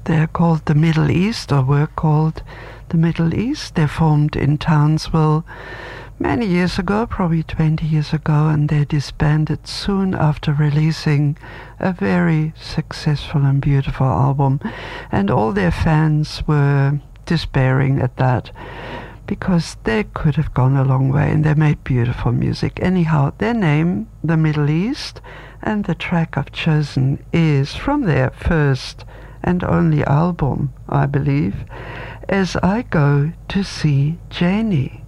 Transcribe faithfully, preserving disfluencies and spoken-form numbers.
They're called the Middle East, or were called the Middle East. They formed in Townsville many years ago, probably twenty years ago, and they disbanded soon after releasing a very successful and beautiful album. And all their fans were despairing at that, because they could have gone a long way and they made beautiful music. Anyhow, their name, The Middle East, and the track I've chosen is from their first and only album, I believe, As I Go to See Janie.